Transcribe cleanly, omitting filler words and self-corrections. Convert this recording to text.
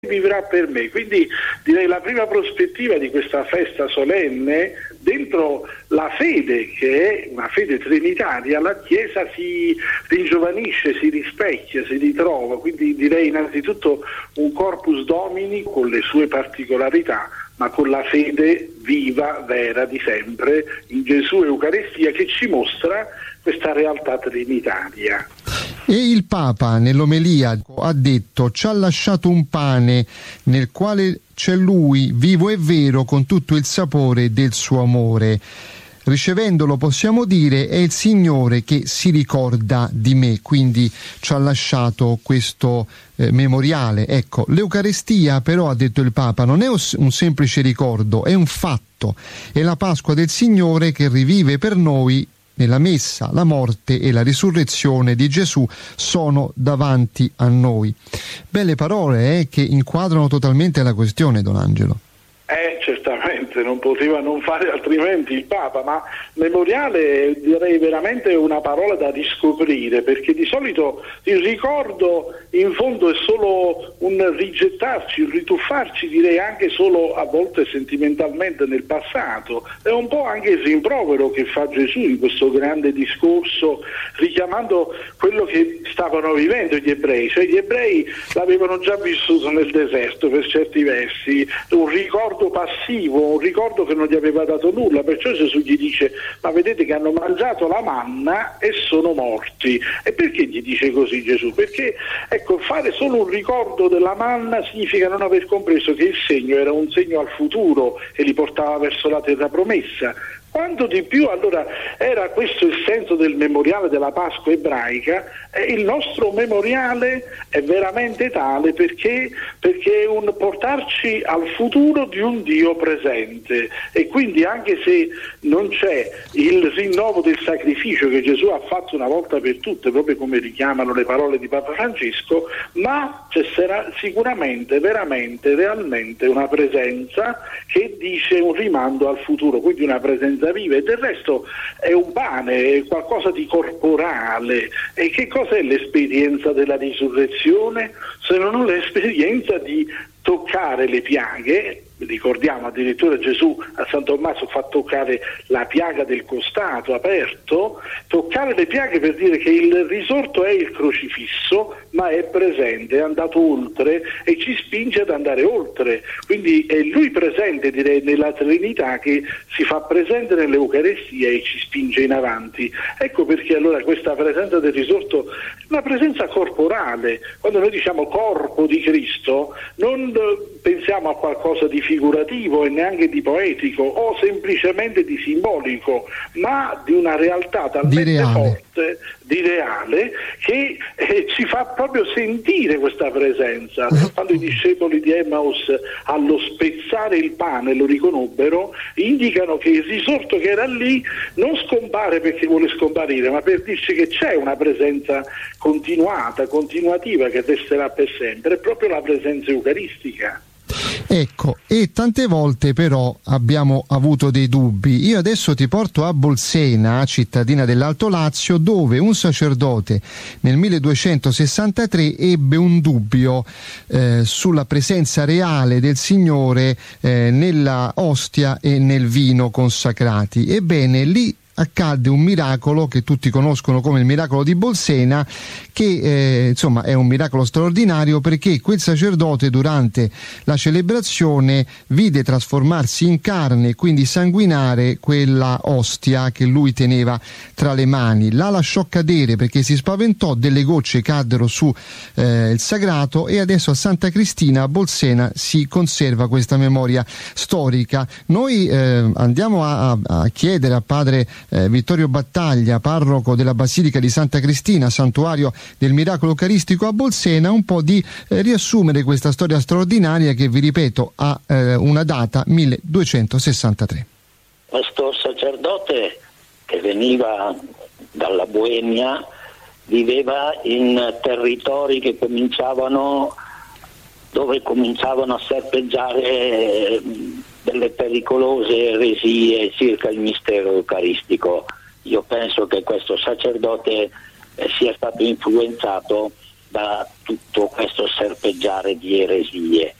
vivrà per me. Quindi direi la prima prospettiva di questa festa solenne, dentro la fede, che è una fede trinitaria, la Chiesa si ringiovanisce, si rispecchia, si ritrova. Quindi direi innanzitutto un corpus domini con le sue particolarità, ma con la fede viva, vera di sempre in Gesù Eucaristia, che ci mostra questa realtà trinitaria. E il Papa nell'omelia ha detto: ci ha lasciato un pane nel quale c'è Lui, vivo e vero, con tutto il sapore del suo amore. Ricevendolo possiamo dire: è il Signore che si ricorda di me. Quindi ci ha lasciato questo memoriale. Ecco, l'Eucaristia però, ha detto il Papa, non è un semplice ricordo, è un fatto. È la Pasqua del Signore che rivive per noi. Nella messa la morte e la risurrezione di Gesù sono davanti a noi. Belle parole che inquadrano totalmente la questione, Don Angelo. Certamente, non poteva non fare altrimenti il Papa, ma memoriale direi veramente una parola da riscoprire, perché di solito il ricordo in fondo è solo un rigettarci, un rituffarci, direi anche solo a volte sentimentalmente nel passato. È un po' anche il rimprovero che fa Gesù in questo grande discorso, richiamando quello che stavano vivendo gli ebrei, cioè gli ebrei l'avevano già vissuto nel deserto per certi versi, un ricordo passivo, un ricordo che non gli aveva dato nulla, perciò Gesù gli dice: ma vedete che hanno mangiato la manna e sono morti. E perché gli dice così Gesù? Perché ecco, fare solo un ricordo della manna significa non aver compreso che il segno era un segno al futuro e li portava verso la terra promessa. Quanto di più allora era questo il senso del memoriale della Pasqua ebraica, il nostro memoriale è veramente tale perché è un portarci al futuro di un Dio presente, e quindi anche se non c'è il rinnovo del sacrificio che Gesù ha fatto una volta per tutte, proprio come richiamano le parole di Papa Francesco, ma ci sarà sicuramente, veramente, realmente una presenza che dice un rimando al futuro, quindi una presenza viva. E del resto è un pane, è qualcosa di corporale. E che cos'è l'esperienza della risurrezione se non l'esperienza di toccare le piaghe? Ricordiamo addirittura Gesù a San Tommaso fa toccare la piaga del costato aperto, toccare le piaghe per dire che il risorto è il crocifisso, ma è presente, è andato oltre e ci spinge ad andare oltre. Quindi è Lui presente, direi, nella Trinità, che si fa presente nell'Eucaristia e ci spinge in avanti. Ecco perché allora questa presenza del risorto è una presenza corporale. Quando noi diciamo corpo di Cristo non pensiamo a qualcosa di figurativo e neanche di poetico o semplicemente di simbolico, ma di una realtà talmente forte, di reale, che ci fa proprio sentire questa presenza. Quando i discepoli di Emmaus allo spezzare il pane lo riconobbero, indicano che il risorto che era lì non scompare perché vuole scomparire, ma per dirci che c'è una presenza continuata, continuativa, che resterà per sempre. È proprio la presenza eucaristica. Ecco, e tante volte però abbiamo avuto dei dubbi. Io adesso ti porto a Bolsena, cittadina dell'Alto Lazio, dove un sacerdote nel 1263 ebbe un dubbio sulla presenza reale del Signore nella ostia e nel vino consacrati. Ebbene, lì accadde un miracolo che tutti conoscono come il miracolo di Bolsena, che insomma è un miracolo straordinario, perché quel sacerdote durante la celebrazione vide trasformarsi in carne, quindi sanguinare, quella ostia che lui teneva tra le mani. La lasciò cadere perché si spaventò, delle gocce caddero su il sagrato, e adesso a Santa Cristina a Bolsena si conserva questa memoria storica. Noi andiamo a chiedere a padre Vittorio Battaglia, parroco della Basilica di Santa Cristina, santuario del miracolo eucaristico a Bolsena, un po' di riassumere questa storia straordinaria che, vi ripeto, ha una data 1263. Questo sacerdote, che veniva dalla Boemia, viveva in territori che dove cominciavano a serpeggiare delle pericolose eresie circa il mistero eucaristico. Io penso che questo sacerdote sia stato influenzato da tutto questo serpeggiare di eresie.